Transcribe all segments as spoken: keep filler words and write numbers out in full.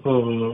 嗯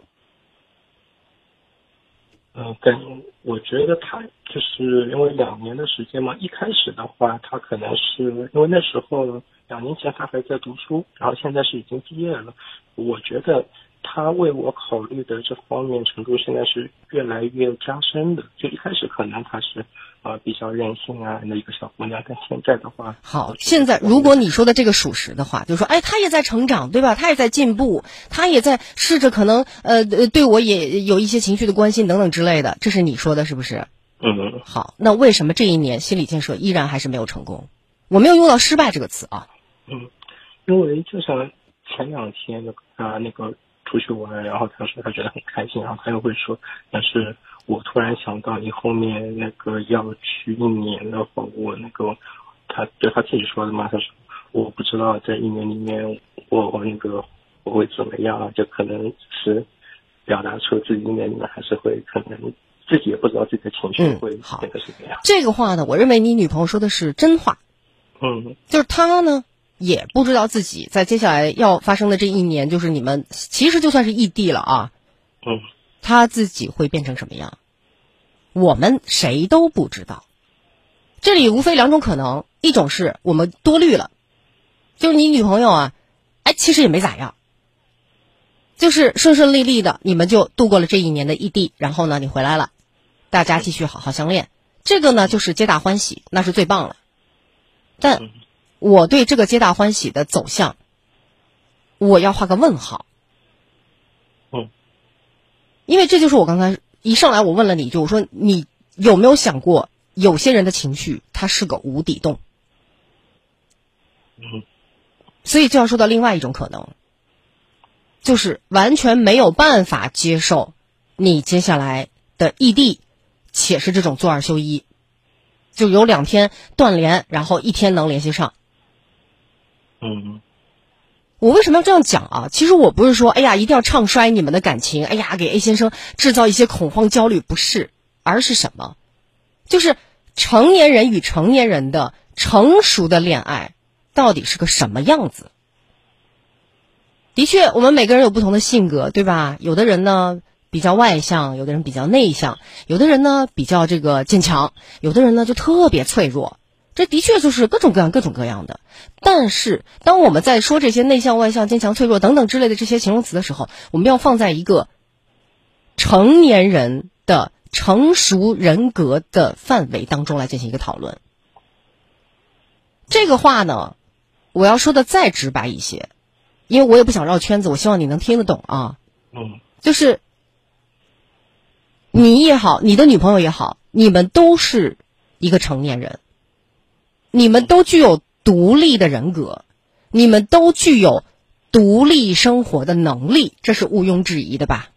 嗯，跟我觉得他就是因为两年的时间嘛，一开始的话，他可能是因为那时候两年前他还在读书，然后现在是已经毕业了。我觉得他为我考虑的这方面程度现在是越来越加深的。就一开始可能他是呃比较任性啊那一个小姑娘，但现在的话， 好，现在如果你说的这个属实的话，就说哎，他也在成长，对吧？他也在进步，他也在试着可能呃对我也有一些情绪的关心等等之类的，这是你说的是不是？ 嗯， 好，那为什么这一年心理建设依然还是没有成功？我没有用到失败这个词啊。 嗯，因为就像前两天那个啊那个出去玩，然后他说他觉得很开心，然后他又会说，但是我突然想到你后面那个要去一年的话，我那个他对他自己说的嘛，他说我不知道在一年里面我我那个我会怎么样，就可能是表达出自己一年里面还是会可能自己也不知道自己的情绪会变得是怎样。 这个话呢，我认为你女朋友说的是真话。 嗯， 就是她呢也不知道自己在接下来要发生的这一年，就是你们其实就算是异地了啊， 嗯， 她自己会变成什么样，我们谁都不知道。这里无非两种可能，一种是我们多虑了，就是你女朋友啊，哎，其实也没咋样，就是顺顺利利的，你们就度过了这一年的异地，然后呢，你回来了，大家继续好好相恋，这个呢就是皆大欢喜，那是最棒了。但我对这个皆大欢喜的走向，我要画个问号。 嗯， 因为这就是我刚才一上来我问了你，就我说你有没有想过，有些人的情绪它是个无底洞。 嗯， 所以就要说到另外一种可能，就是完全没有办法接受你接下来的异地，且是这种做二休一，就有两天断联，然后一天能联系上。 嗯， 我为什么要这样讲啊？其实我不是说哎呀一定要唱衰你们的感情，哎呀给 A 先生制造一些恐慌焦虑，不是，而是什么？就是成年人与成年人的成熟的恋爱到底是个什么样子。的确我们每个人有不同的性格，对吧？有的人呢比较外向，有的人比较内向，有的人呢比较这个坚强，有的人呢就特别脆弱，这的确就是各种各样各种各样的。但是当我们在说这些内向外向坚强脆弱等等之类的这些形容词的时候，我们要放在一个成年人的成熟人格的范围当中来进行一个讨论。这个话呢我要说的再直白一些，因为我也不想绕圈子，我希望你能听得懂啊。 嗯， 就是你也好，你的女朋友也好，你们都是一个成年人，你们都具有独立的人格，你们都具有独立生活的能力，这是毋庸置疑的吧？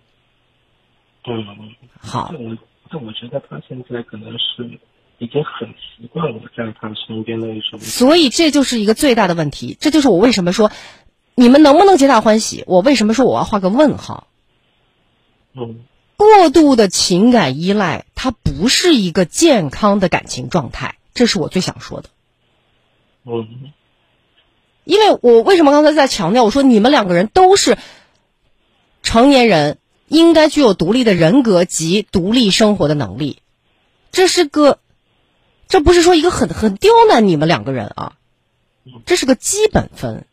嗯， 好。 但我但我觉得他现在可能是已经很习惯我在他身边的一种， 所以这就是一个最大的问题，这就是我为什么说你们能不能皆大欢喜，我为什么说我要画个问号。 嗯， 过度的情感依赖它不是一个健康的感情状态，这是我最想说的。 嗯， 因为我为什么刚才在强调，我说你们两个人都是成年人，应该具有独立的人格及独立生活的能力，这是个这不是说一个很很刁难你们两个人啊，这是个基本分。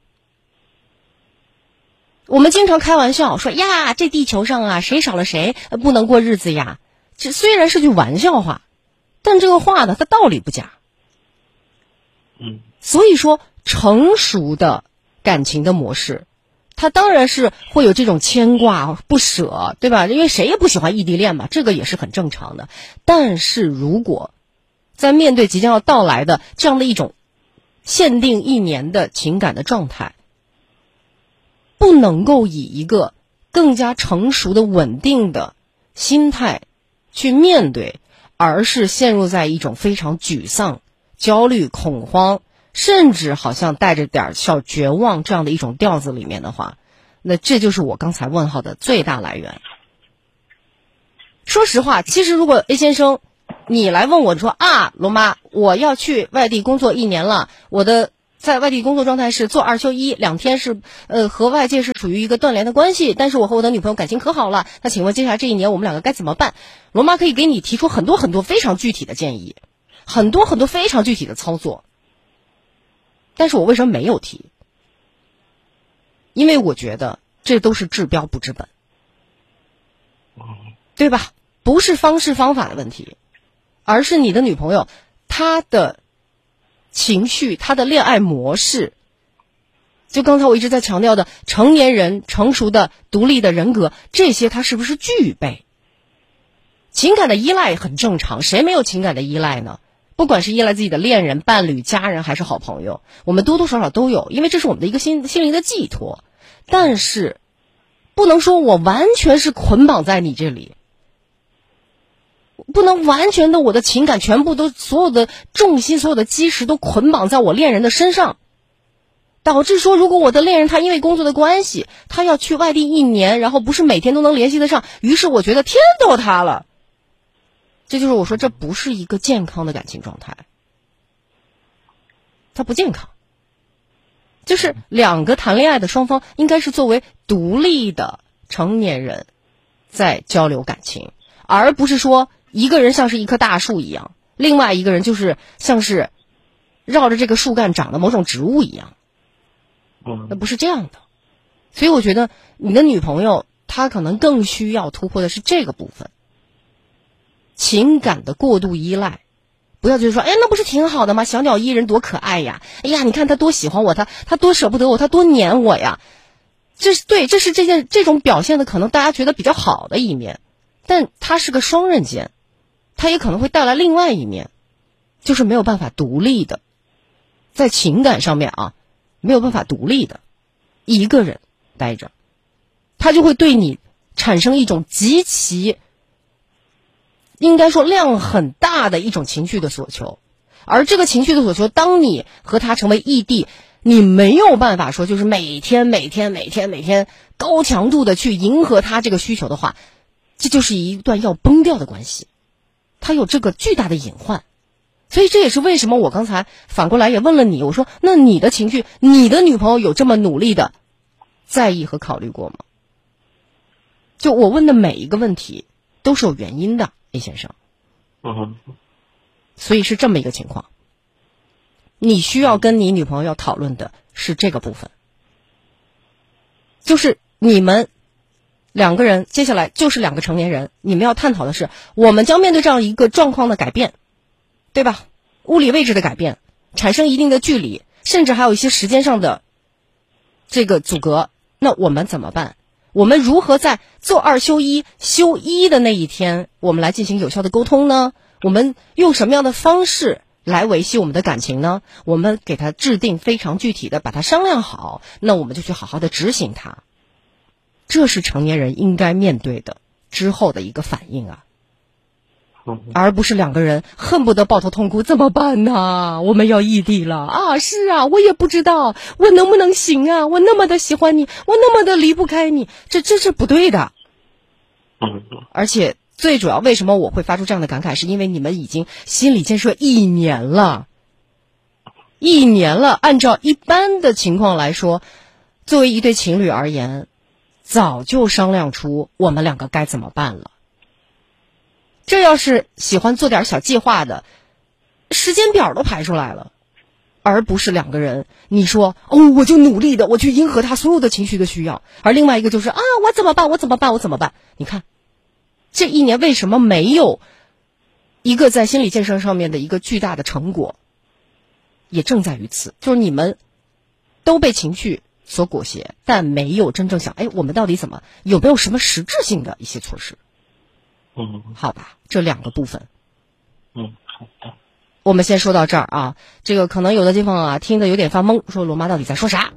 我们经常开玩笑说呀，这地球上啊，谁少了谁不能过日子呀。这虽然是句玩笑话，但这个话呢，它道理不假。 嗯， 所以说，成熟的感情的模式，它当然是会有这种牵挂不舍，对吧？因为谁也不喜欢异地恋嘛，这个也是很正常的。但是如果在面对即将要到来的这样的一种限定一年的情感的状态，不能够以一个更加成熟的稳定的心态去面对，而是陷入在一种非常沮丧、焦虑、恐慌，甚至好像带着点小绝望这样的一种调子里面的话，那这就是我刚才问号的最大来源。说实话，其实如果 A 先生你来问我说啊，罗妈，我要去外地工作一年了，我的在外地工作状态是做二休一，两天是呃和外界是处于一个断联的关系，但是我和我的女朋友感情可好了，那请问接下来这一年我们两个该怎么办？罗妈可以给你提出很多很多非常具体的建议，很多很多非常具体的操作，但是我为什么没有提？因为我觉得这都是治标不治本，对吧？不是方式方法的问题，而是你的女朋友她的情绪，她的恋爱模式，就刚才我一直在强调的成年人成熟的独立的人格，这些她是不是具备？情感的依赖很正常，谁没有情感的依赖呢？不管是依赖自己的恋人、伴侣、家人还是好朋友，我们多多少少都有，因为这是我们的一个心心灵的寄托。但是不能说我完全是捆绑在你这里，不能完全的我的情感全部都所有的重心所有的基石都捆绑在我恋人的身上，导致说如果我的恋人他因为工作的关系他要去外地一年，然后不是每天都能联系得上，于是我觉得天都有他了，这就是我说这不是一个健康的感情状态，它不健康。就是两个谈恋爱的双方应该是作为独立的成年人在交流感情，而不是说一个人像是一棵大树一样，另外一个人就是像是绕着这个树干长的某种植物一样，那不是这样的。所以我觉得你的女朋友她可能更需要突破的是这个部分，情感的过度依赖。不要就是说，哎，那不是挺好的吗？小鸟依人多可爱呀！哎呀，你看他多喜欢我，他他多舍不得我，他多黏我呀！这是对，这是这件这种表现的可能大家觉得比较好的一面，但它是个双刃剑，它也可能会带来另外一面，就是没有办法独立的，在情感上面啊，没有办法独立的一个人待着，他就会对你产生一种极其应该说量很大的一种情绪的索求，而这个情绪的索求，当你和他成为异地，你没有办法说就是每天每天每天每天高强度的去迎合他这个需求的话，这就是一段要崩掉的关系，它有这个巨大的隐患。所以这也是为什么我刚才反过来也问了你，我说那你的情绪，你的女朋友有这么努力的在意和考虑过吗？就我问的每一个问题都是有原因的，A 先生。 嗯， 所以是这么一个情况，你需要跟你女朋友讨论的是这个部分，就是你们两个人接下来就是两个成年人，你们要探讨的是我们将面对这样一个状况的改变，对吧？物理位置的改变，产生一定的距离，甚至还有一些时间上的这个阻隔，那我们怎么办？我们如何在做二休一休一的那一天我们来进行有效的沟通呢？我们用什么样的方式来维系我们的感情呢？我们给它制定非常具体的，把它商量好，那我们就去好好的执行它。这是成年人应该面对的之后的一个反应啊，而不是两个人恨不得抱头痛哭，怎么办呢？我们要异地了啊！是啊，我也不知道我能不能行啊！我那么的喜欢你，我那么的离不开你，这这是不对的。而且最主要，为什么我会发出这样的感慨，是因为你们已经心理建设一年了，一年了。按照一般的情况来说，作为一对情侣而言，早就商量出我们两个该怎么办了。这要是喜欢做点小计划的，时间表都排出来了，而不是两个人你说哦，我就努力的我去迎合他所有的情绪的需要，而另外一个就是啊，我怎么办我怎么办我怎么办？你看这一年为什么没有一个在心理建设上面的一个巨大的成果，也正在于此，就是你们都被情绪所裹挟，但没有真正想，哎，我们到底怎么，有没有什么实质性的一些措施？ 嗯， 好吧，这两个部分。 嗯，好的。 我们先说到这儿啊，这个可能有的地方啊听得有点发懵，说罗妈到底在说啥？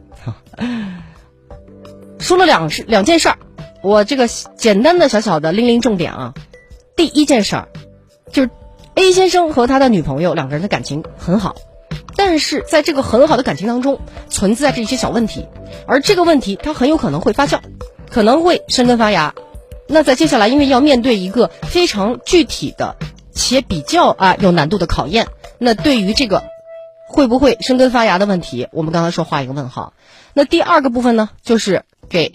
说了两事两件事儿，我这个简单的小小的拎拎重点啊。第一件事儿就是 A 先生和他的女朋友两个人的感情很好，但是在这个很好的感情当中存在着一些小问题，而这个问题它很有可能会发酵，可能会生根发芽。那在接下来因为要面对一个非常具体的且比较啊有难度的考验，那对于这个会不会生根发芽的问题，我们刚才说画一个问号。那第二个部分呢，就是给